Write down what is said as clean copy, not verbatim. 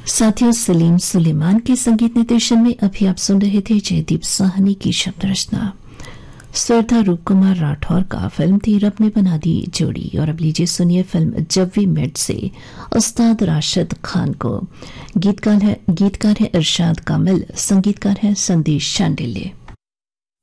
साथियों, सलीम सुलेमान के संगीत निर्देशन में अभी आप सुन रहे थे जयदीप साहनी की शब्द रचना। स्वर था रूप कुमार राठौर का। फिल्म थी रब ने बना दी जोड़ी। और अब लीजिए सुनिए फिल्म जब वी मेट से उस्ताद राशिद खान को। गीतकार है इरशाद कामिल, संगीतकार है संदेश शांडिल्य।